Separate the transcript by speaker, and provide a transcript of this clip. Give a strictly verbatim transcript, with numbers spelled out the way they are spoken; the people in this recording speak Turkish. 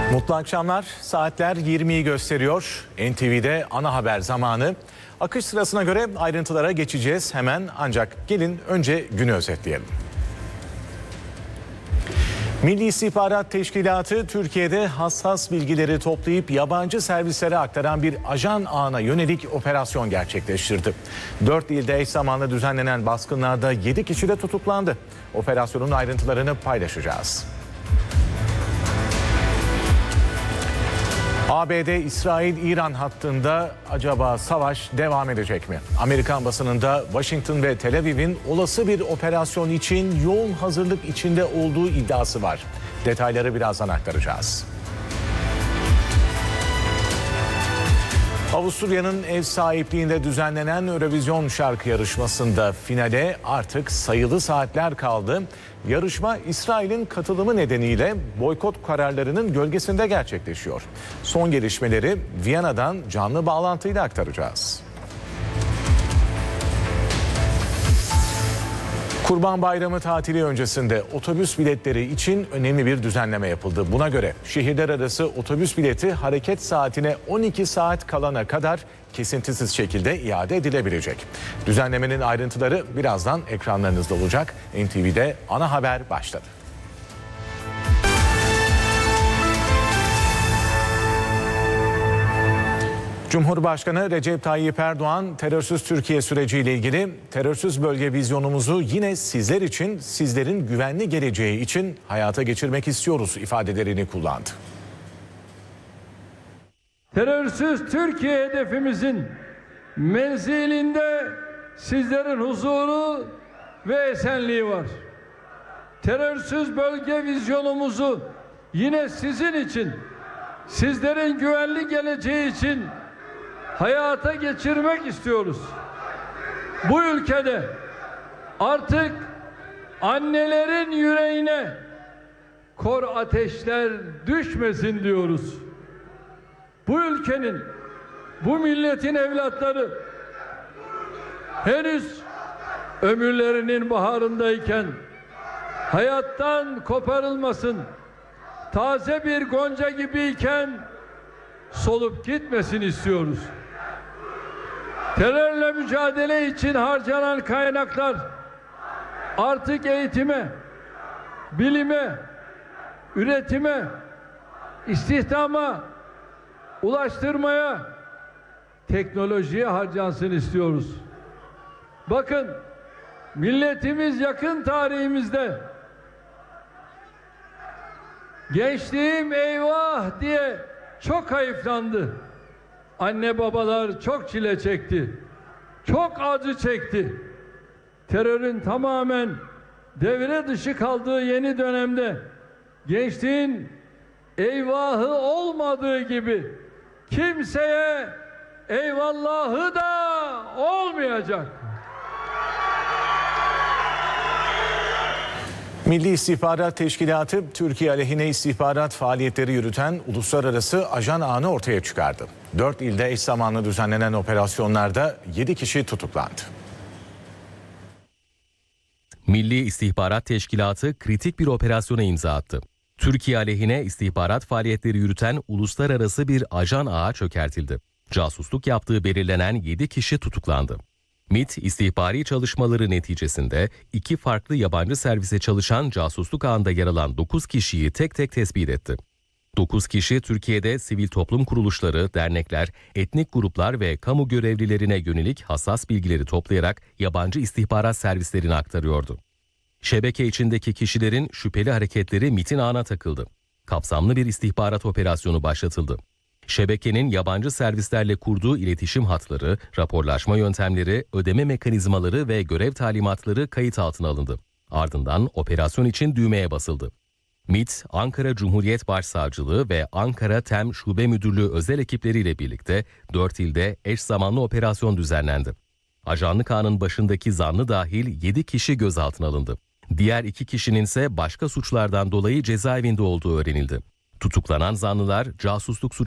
Speaker 1: Mutlu akşamlar. Saatler yirmiyi gösteriyor. N T V'de ana haber zamanı. Akış sırasına göre ayrıntılara geçeceğiz hemen, ancak gelin önce günü özetleyelim. Milli İstihbarat Teşkilatı Türkiye'de hassas bilgileri toplayıp yabancı servislere aktaran bir ajan ağına yönelik operasyon gerçekleştirdi. Dört ilde eş zamanlı düzenlenen baskınlarda yedi kişi de tutuklandı. Operasyonun ayrıntılarını paylaşacağız. A B D-İsrail-İran hattında acaba savaş devam edecek mi? Amerikan basınında Washington ve Tel Aviv'in olası bir operasyon için yoğun hazırlık içinde olduğu iddiası var. Detayları birazdan aktaracağız. Avusturya'nın ev sahipliğinde düzenlenen Eurovision şarkı yarışmasında finale artık sayılı saatler kaldı. Yarışma İsrail'in katılımı nedeniyle boykot kararlarının gölgesinde gerçekleşiyor. Son gelişmeleri Viyana'dan canlı bağlantıyla aktaracağız. Kurban Bayramı tatili öncesinde otobüs biletleri için önemli bir düzenleme yapıldı. Buna göre şehirler arası otobüs bileti hareket saatine on iki saat kalana kadar kesintisiz şekilde iade edilebilecek. Düzenlemenin ayrıntıları birazdan ekranlarınızda olacak. N T V'de ana haber başladı. Cumhurbaşkanı Recep Tayyip Erdoğan terörsüz Türkiye süreciyle ilgili terörsüz bölge vizyonumuzu yine sizler için, sizlerin güvenli geleceği için hayata geçirmek istiyoruz ifadelerini kullandı.
Speaker 2: Terörsüz Türkiye hedefimizin menzilinde sizlerin huzuru ve esenliği var. Terörsüz bölge vizyonumuzu yine sizin için, sizlerin güvenli geleceği için hayata geçirmek istiyoruz. Bu ülkede artık annelerin yüreğine kor ateşler düşmesin diyoruz. Bu ülkenin, bu milletin evlatları henüz ömürlerinin baharındayken hayattan koparılmasın, taze bir gonca gibiyken solup gitmesin istiyoruz. Terörle mücadele için harcanan kaynaklar artık eğitime, bilime, üretime, istihdama, ulaştırmaya, teknolojiye harcansın istiyoruz. Bakın, milletimiz yakın tarihimizde gençliğim eyvah diye çok hayıflandı. Anne babalar çok çile çekti. Çok acı çekti. Terörün tamamen devre dışı kaldığı yeni dönemde gençliğin eyvahı olmadığı gibi kimseye eyvallahı da olmayacak.
Speaker 1: Milli İstihbarat Teşkilatı Türkiye aleyhine istihbarat faaliyetleri yürüten uluslararası ajan ağını ortaya çıkardı. Dört ilde eş zamanlı düzenlenen operasyonlarda yedi kişi tutuklandı.
Speaker 3: Milli İstihbarat Teşkilatı kritik bir operasyona imza attı. Türkiye aleyhine istihbarat faaliyetleri yürüten uluslararası bir ajan ağı çökertildi. Casusluk yaptığı belirlenen yedi kişi tutuklandı. MİT, istihbari çalışmaları neticesinde iki farklı yabancı servise çalışan casusluk ağında yer alan dokuz kişiyi tek tek tespit etti. dokuz kişi Türkiye'de sivil toplum kuruluşları, dernekler, etnik gruplar ve kamu görevlilerine yönelik hassas bilgileri toplayarak yabancı istihbarat servislerine aktarıyordu. Şebeke içindeki kişilerin şüpheli hareketleri MİT'in ağına takıldı. Kapsamlı bir istihbarat operasyonu başlatıldı. Şebekenin yabancı servislerle kurduğu iletişim hatları, raporlaşma yöntemleri, ödeme mekanizmaları ve görev talimatları kayıt altına alındı. Ardından operasyon için düğmeye basıldı. MİT, Ankara Cumhuriyet Başsavcılığı ve Ankara Tem Şube Müdürlüğü özel ekipleriyle birlikte dört ilde eş zamanlı operasyon düzenlendi. Ajanlık ağının başındaki zanlı dahil yedi kişi gözaltına alındı. Diğer iki kişinin ise başka suçlardan dolayı cezaevinde olduğu öğrenildi. Tutuklanan zanlılar casusluk suçu